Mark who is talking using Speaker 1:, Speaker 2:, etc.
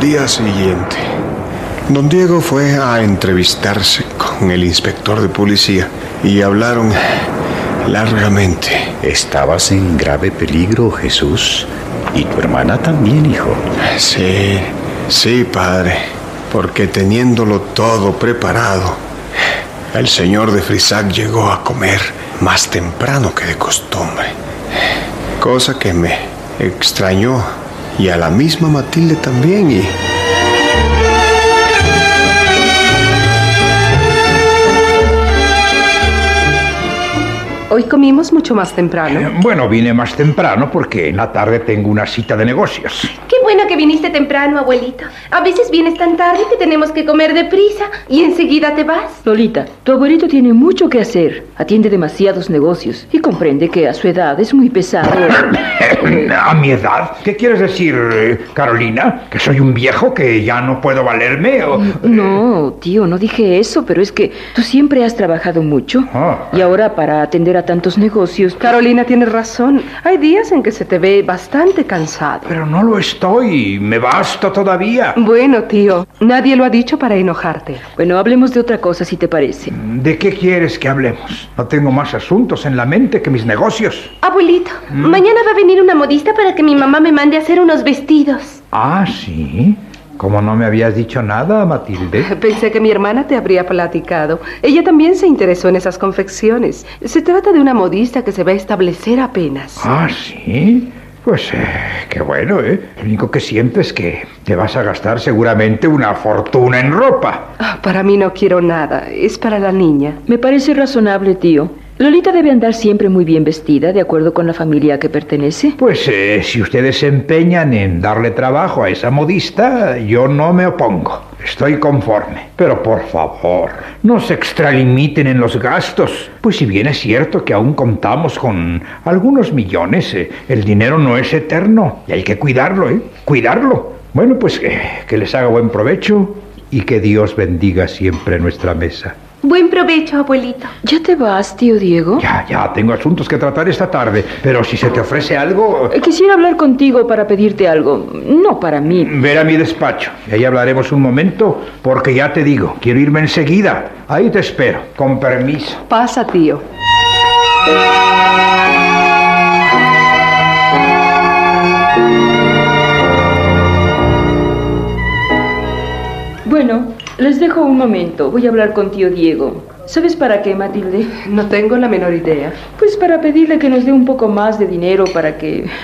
Speaker 1: día siguiente, don Diego fue a entrevistarse con el inspector de policía y hablaron largamente.
Speaker 2: Estabas en grave peligro, Jesús. Y tu hermana también, hijo.
Speaker 1: Sí, padre. Porque teniéndolo todo preparado, el señor de Frisac llegó a comer más temprano que de costumbre. Cosa que me extrañó, y a la misma Matilde también,
Speaker 3: Hoy comimos mucho más temprano.
Speaker 4: Bueno, vine más temprano porque en la tarde tengo una cita de negocios.
Speaker 5: Qué bueno que viniste temprano, abuelito. A veces vienes tan tarde que tenemos que comer deprisa y enseguida te vas.
Speaker 6: Lolita, tu abuelito tiene mucho que hacer. Atiende demasiados negocios y comprende que a su edad es muy pesado.
Speaker 4: ¿A mi edad? ¿Qué quieres decir, Carolina? ¿Que soy un viejo que ya no puedo valerme?
Speaker 6: No, tío, no dije eso, pero es que tú siempre has trabajado mucho. Y ahora para atender a tantos negocios...
Speaker 3: Carolina tiene razón. Hay días en que se te ve bastante cansado.
Speaker 4: Pero no lo estoy. Me basta todavía.
Speaker 3: Bueno, tío, nadie lo ha dicho para enojarte.
Speaker 6: Bueno, hablemos de otra cosa, si te parece.
Speaker 4: ¿De qué quieres que hablemos? No tengo más asuntos en la mente que mis negocios.
Speaker 5: Abuelito, mañana va a venir una modista para que mi mamá me mande a hacer unos vestidos.
Speaker 4: Ah, ¿sí? ¿Cómo no me habías dicho nada, Matilde?
Speaker 3: Pensé que mi hermana te habría platicado. Ella también se interesó en esas confecciones. Se trata de una modista que se va a establecer apenas.
Speaker 4: Ah, ¿sí? Pues, qué bueno, ¿eh? Lo único que siento es que te vas a gastar seguramente una fortuna en ropa.
Speaker 3: Para mí no quiero nada. Es para la niña.
Speaker 6: Me parece razonable, tío. Lolita debe andar siempre muy bien vestida, de acuerdo con la familia a que pertenece.
Speaker 4: Pues, si ustedes se empeñan en darle trabajo a esa modista, yo no me opongo. Estoy conforme. Pero, por favor, no se extralimiten en los gastos. Pues si bien es cierto que aún contamos con algunos millones, el dinero no es eterno. Y hay que cuidarlo, Cuidarlo. Bueno, pues que les haga buen provecho y que Dios bendiga siempre nuestra mesa.
Speaker 5: Buen provecho, abuelito.
Speaker 6: ¿Ya te vas, tío Diego?
Speaker 4: Ya, tengo asuntos que tratar esta tarde. Pero si se te ofrece algo...
Speaker 6: Quisiera hablar contigo para pedirte algo. No para mí.
Speaker 4: Ven a mi despacho. Y ahí hablaremos un momento, porque ya te digo, quiero irme enseguida. Ahí te espero. Con permiso.
Speaker 3: Pasa, tío.
Speaker 6: Bueno, les dejo un momento. Voy a hablar con tío Diego. ¿Sabes para qué, Matilde?
Speaker 3: No tengo la menor idea.
Speaker 6: Pues para pedirle que nos dé un poco más de dinero para que